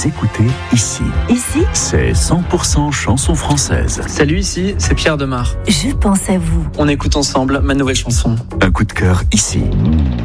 Vous écoutez Ici. Ici, C'est 100% chansons françaises. Salut, ici, c'est Pierre Demar. je pense à vous. On écoute ensemble ma nouvelle chanson. Un coup de cœur ici.